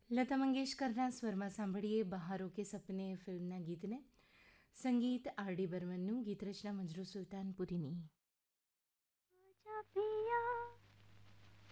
લતા મંગેશકરના સ્વરમાં સાંભળીએ બહારો કે સપને ફિલ્મના ગીતને. સંગીત આર ડી બર્મનનું, ગીત રચના મંજરૂ સુલતાનપુરીની. आजा पिया